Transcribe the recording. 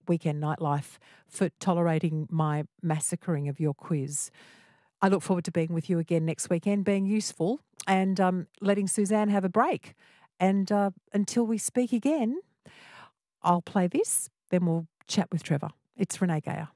Weekend Nightlife, for tolerating my massacring of your quiz. I look forward to being with you again next weekend, being useful and letting Suzanne have a break. And until we speak again, I'll play this, then we'll chat with Trevor. It's Renee Geyer.